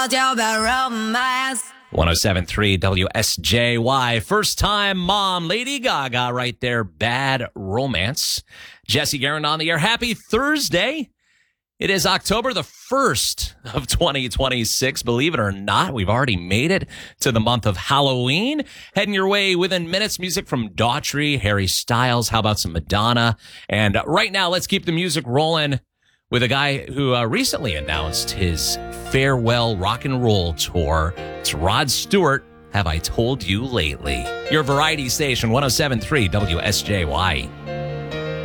told you about romance. 107.3 WSJY. First time mom, Lady Gaga right there. Bad Romance. Jesse Guerin on the air. Happy Thursday. It is October the 1st of 2026. Believe it or not, we've already made it to the month of Halloween. Heading your way within minutes. Music from Daughtry, Harry Styles. How about some Madonna? And right now, let's keep the music rolling with a guy who recently announced his farewell rock and roll tour. It's Rod Stewart. Have I Told You Lately? Your variety station, 107.3 WSJY.